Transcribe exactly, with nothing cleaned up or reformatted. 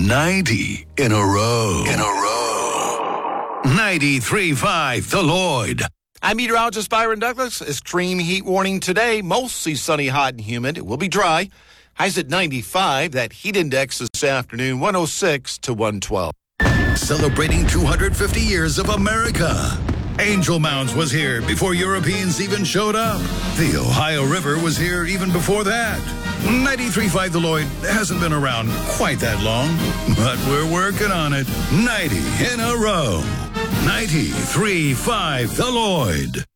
ninety in a row. In a row. ninety-three point five, The Lloyd. I'm meteorologist Byron Douglas. Extreme heat warning today. Mostly sunny, hot, and humid. It will be dry. Highs at ninety-five. That heat index this afternoon, one oh six to one twelve. Celebrating two hundred fifty years of America. Angel Mounds was here before Europeans even showed up. The Ohio River was here even before that. ninety-three point five The Lloyd hasn't been around quite that long, but we're working on it. ninety in a row. ninety-three point five The Lloyd.